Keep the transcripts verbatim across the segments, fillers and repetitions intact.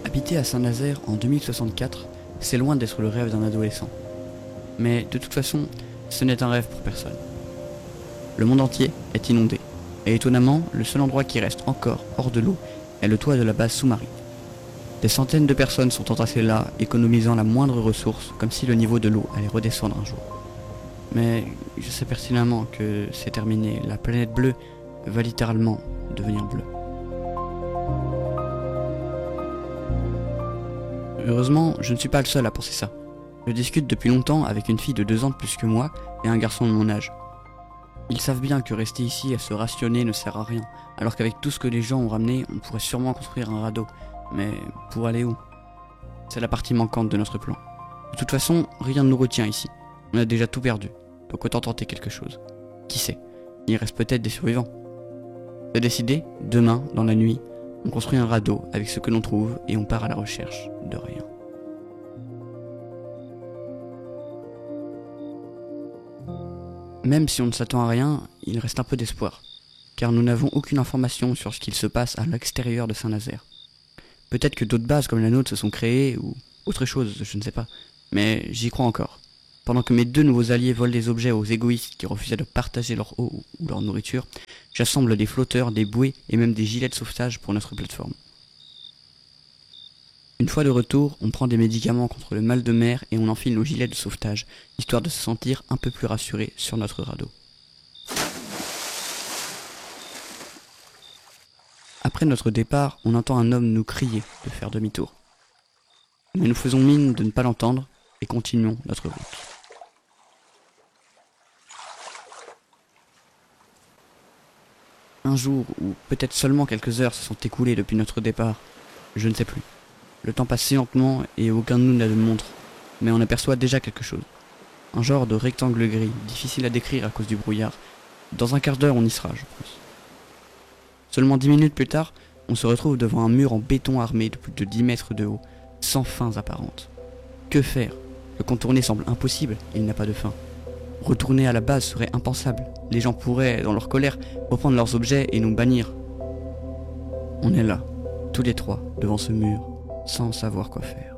Habiter à Saint-Nazaire en deux mille soixante-quatre, c'est loin d'être le rêve d'un adolescent. Mais de toute façon, ce n'est un rêve pour personne. Le monde entier est inondé, et étonnamment, le seul endroit qui reste encore hors de l'eau est le toit de la base sous-marine. Des centaines de personnes sont entassées là, économisant la moindre ressource, comme si le niveau de l'eau allait redescendre un jour. Mais je sais pertinemment que c'est terminé, la planète bleue va littéralement devenir bleue. Heureusement, je ne suis pas le seul à penser ça. Je discute depuis longtemps avec une fille de deux ans de plus que moi et un garçon de mon âge. Ils savent bien que rester ici à se rationner ne sert à rien, alors qu'avec tout ce que les gens ont ramené, on pourrait sûrement construire un radeau. Mais pour aller où? C'est la partie manquante de notre plan. De toute façon, rien ne nous retient ici. On a déjà tout perdu, donc autant tenter quelque chose. Qui sait, il reste peut-être des survivants. C'est décidé, demain, dans la nuit, on construit un radeau avec ce que l'on trouve et on part à la recherche de rien. Même si on ne s'attend à rien, il reste un peu d'espoir, car nous n'avons aucune information sur ce qu'il se passe à l'extérieur de Saint-Nazaire. Peut-être que d'autres bases comme la nôtre se sont créées, ou autre chose, je ne sais pas, mais j'y crois encore. Pendant que mes deux nouveaux alliés volent des objets aux égoïstes qui refusaient de partager leur eau ou leur nourriture, j'assemble des flotteurs, des bouées et même des gilets de sauvetage pour notre plateforme. Une fois de retour, on prend des médicaments contre le mal de mer et on enfile nos gilets de sauvetage, histoire de se sentir un peu plus rassuré sur notre radeau. Après notre départ, on entend un homme nous crier de faire demi-tour. Mais nous faisons mine de ne pas l'entendre et continuons notre route. Un jour, ou peut-être seulement quelques heures se sont écoulées depuis notre départ, je ne sais plus. Le temps passe si lentement et aucun de nous n'a de montre, mais on aperçoit déjà quelque chose. Un genre de rectangle gris, difficile à décrire à cause du brouillard. Dans un quart d'heure, on y sera, je pense. Seulement dix minutes plus tard, on se retrouve devant un mur en béton armé de plus de dix mètres de haut, sans fins apparentes. Que faire? Le contourner semble impossible, il n'a pas de fin. Retourner à la base serait impensable. Les gens pourraient, dans leur colère, reprendre leurs objets et nous bannir. On est là, tous les trois, devant ce mur, sans savoir quoi faire.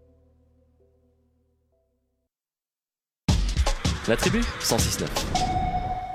La tribu cent six neuf.